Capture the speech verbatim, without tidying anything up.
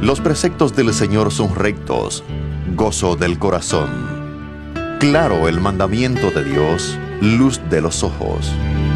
Los preceptos del Señor son rectos, gozo del corazón. Claro el mandamiento de Dios, luz de los ojos.